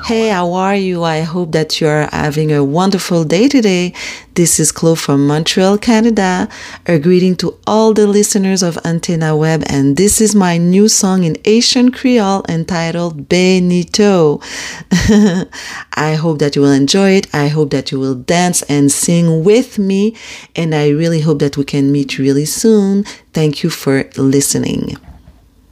Hey, how are you? I hope that you are having a wonderful day today. This is Chloe from Montreal, Canada. A greeting to all the listeners of Antenna Web, and this is my new song in Haitian Creole entitled Benito. I hope that you will enjoy it. I hope that you will dance and sing with me, and I really hope that we can meet really soon. Thank you for listening.